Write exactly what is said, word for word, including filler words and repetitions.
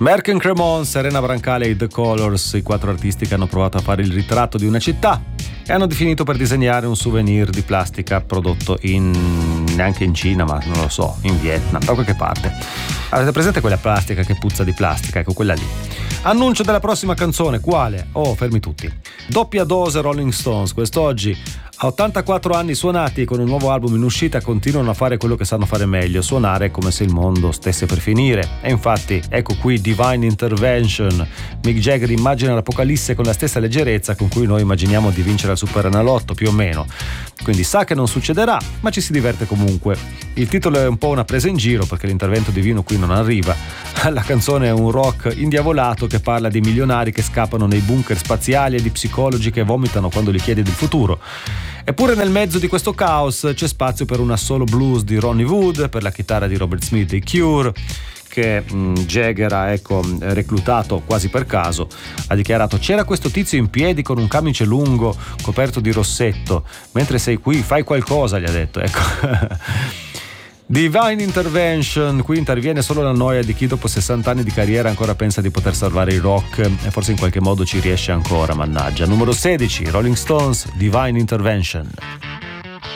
Merck and Cremon, Serena Brancale e The Colors, i quattro artisti che hanno provato a fare il ritratto di una città e hanno finito per disegnare un souvenir di plastica prodotto in neanche in Cina, ma non lo so, in Vietnam, da qualche parte. Avete presente quella plastica che puzza di plastica? Ecco, quella lì. Annuncio della prossima canzone, quale? Oh, fermi tutti. Doppia dose Rolling Stones, quest'oggi a ottantaquattro anni suonati con un nuovo album in uscita continuano a fare quello che sanno fare meglio, suonare come se il mondo stesse per finire. E infatti ecco qui Divine Intervention. Mick Jagger immagina l'apocalisse con la stessa leggerezza con cui noi immaginiamo di vincere al Superenalotto, più o meno. Quindi sa che non succederà, ma ci si diverte comunque. Il titolo è un po' una presa in giro perché l'intervento divino qui non arriva. La canzone è un rock indiavolato che parla di milionari che scappano nei bunker spaziali e di psicologi che vomitano quando gli chiedi del futuro. Eppure nel mezzo di questo caos c'è spazio per una solo blues di Ronnie Wood, per la chitarra di Robert Smith dei Cure, che mh, Jagger ha ecco, reclutato quasi per caso. Ha dichiarato: c'era questo tizio in piedi con un camice lungo coperto di rossetto, mentre sei qui fai qualcosa, gli ha detto, ecco. Divine Intervention, qui interviene solo la noia di chi dopo sessanta anni di carriera ancora pensa di poter salvare il rock e forse in qualche modo ci riesce ancora, mannaggia. Numero sedici, Rolling Stones, Divine Intervention.